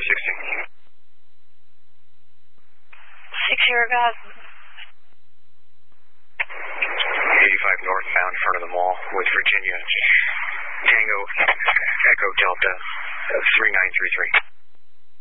60. 60, guys. 85 northbound, front of the mall, with Virginia. Tango, Echo Delta, 3933.